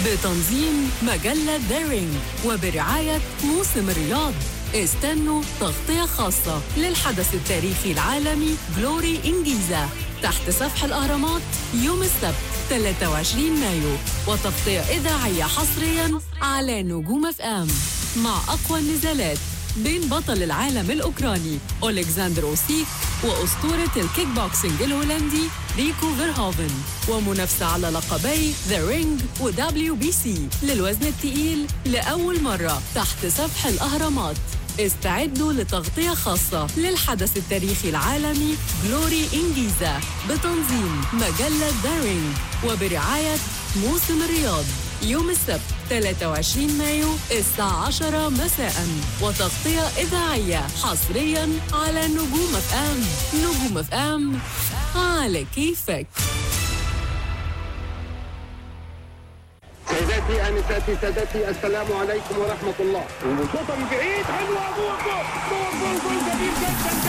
بتنظيم مجلة دارينج وبرعاية موسم الرياض. استنوا تغطية خاصة للحدث التاريخي العالمي جلوري إنجيزا تحت سفح الأهرامات يوم السبت 23 مايو، وتغطية إذاعية حصرياً على نجوم اف ام مع أقوى النزالات بين بطل العالم الأوكراني أولكسندر أوسيك وأسطورة الكيك بوكسينج الهولندي ريكو فيرهوفن، ومنافسة على لقبي ذا رينج وWBC للوزن الثقيل لأول مرة تحت سفح الأهرامات. استعدوا لتغطية خاصة للحدث التاريخي العالمي جلوري إنجيزا بتنظيم مجلة دارينج وبرعاية موسم الرياض يوم السبت 23 مايو الساعة 10 مساء، وتغطية إذاعية حصرياً على نجوم اف ام. نجوم اف ام على كيفك. سيداتي آنساتي سادتي، السلام عليكم ورحمة الله. وشوطة من بعيد حلوة، جول جول جول جول جميل جدا.